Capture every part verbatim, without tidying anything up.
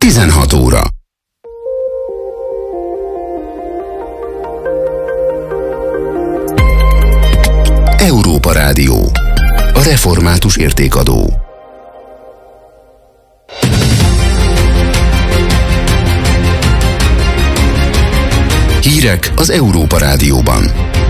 tizenhat óra. Európa Rádió. A református értékadó. Hírek az Európa Rádióban.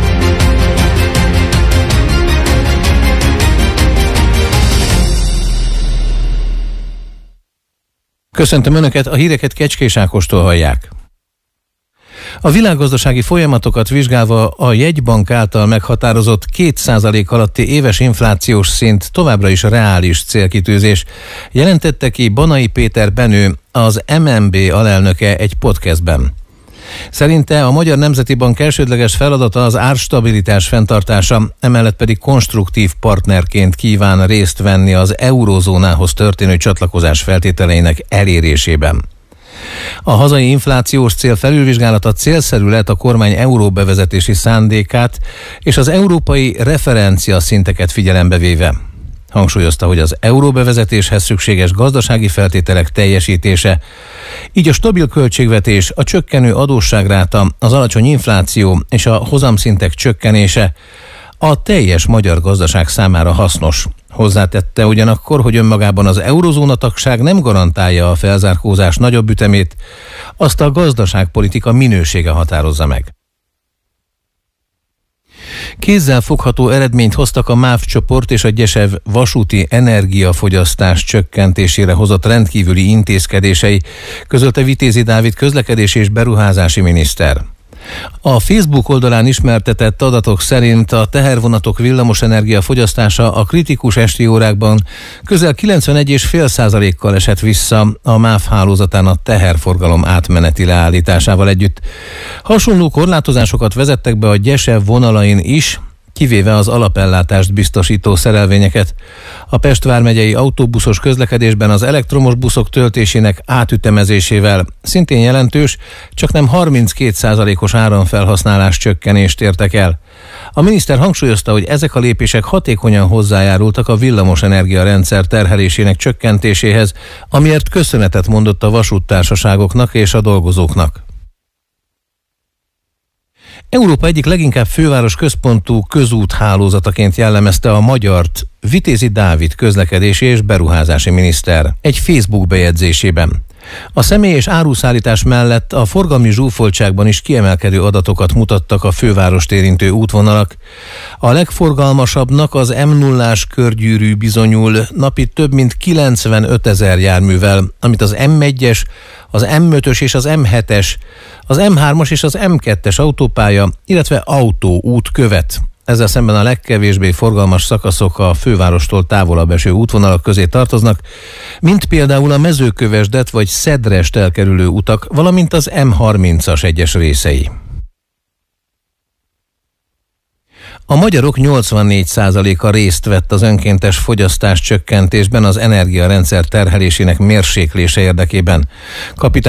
Köszöntöm Önöket, a híreket Kecskés Ákostól hallják. A világgazdasági folyamatokat vizsgálva a jegybank által meghatározott két százalék alatti éves inflációs szint továbbra is reális célkitűzés, jelentette ki Banai Péter Benő, az em en bé alelnöke egy podcastben. Szerinte a Magyar Nemzeti Bank elsődleges feladata az árstabilitás fenntartása, emellett pedig konstruktív partnerként kíván részt venni az eurózónához történő csatlakozás feltételeinek elérésében. A hazai inflációs cél felülvizsgálata célszerű lett a kormány euróbevezetési szándékát és az európai referencia szinteket figyelembe véve. Hangsúlyozta, hogy az euróbevezetéshez szükséges gazdasági feltételek teljesítése, így a stabil költségvetés, a csökkenő adósságráta, az alacsony infláció és a hozamszintek csökkenése a teljes magyar gazdaság számára hasznos. Hozzátette ugyanakkor, hogy önmagában az eurozóna tagság nem garantálja a felzárkózás nagyobb ütemét, azt a gazdaságpolitika minősége határozza meg. Kézzel fogható eredményt hoztak a MÁV csoport és a Gyesev vasúti energiafogyasztás csökkentésére hozott rendkívüli intézkedései, közölte Vitézi Dávid közlekedési és beruházási miniszter. A Facebook oldalán ismertetett adatok szerint a tehervonatok villamosenergia fogyasztása a kritikus esti órákban közel kilencvenegy egész öt százalékkal esett vissza a MÁV hálózatán a teherforgalom átmeneti leállításával együtt. Hasonló korlátozásokat vezettek be a Gyesev vonalain is, kivéve az alapellátást biztosító szerelvényeket. A Pest vármegyei autóbuszos közlekedésben az elektromos buszok töltésének átütemezésével szintén jelentős, csak nem harminckét százalékos áramfelhasználás csökkenést értek el. A miniszter hangsúlyozta, hogy ezek a lépések hatékonyan hozzájárultak a villamosenergia rendszer terhelésének csökkentéséhez, amiért köszönetet mondott a vasúttársaságoknak és a dolgozóknak. Európa egyik leginkább főváros központú közúthálózataként jellemezte a magyart Vitézi Dávid közlekedési és beruházási miniszter egy Facebook bejegyzésében. A személy- és áruszállítás mellett a forgalmi zsúfoltságban is kiemelkedő adatokat mutattak a fővárost érintő útvonalak. A legforgalmasabbnak az em nullás körgyűrű bizonyul napi több mint kilencvenöt ezer járművel, amit az em egyes, az em ötös és az em hetes, az em hármas és az em kettes autópálya, illetve autóút követ. Ezzel szemben a legkevésbé forgalmas szakaszok a fővárostól távolabb eső útvonalak közé tartoznak, mint például a Mezőkövesdet vagy Szedrest elkerülő utak, valamint az em harmincas egyes részei. A magyarok nyolcvannégy százaléka részt vett az önkéntes fogyasztás csökkentésben az energiarendszer terhelésének mérséklése érdekében. Kapitány